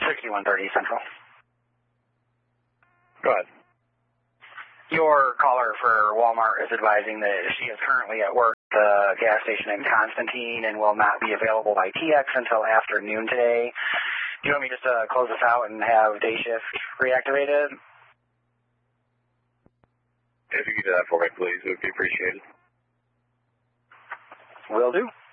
6130 Central. Go ahead. Your caller for Walmart is advising that she is currently at work at the gas station in Constantine and will not be available by TX until afternoon today. Do you want me just to close this out and have day shift reactivated? If you could do that for me, please, it would be appreciated. Will do.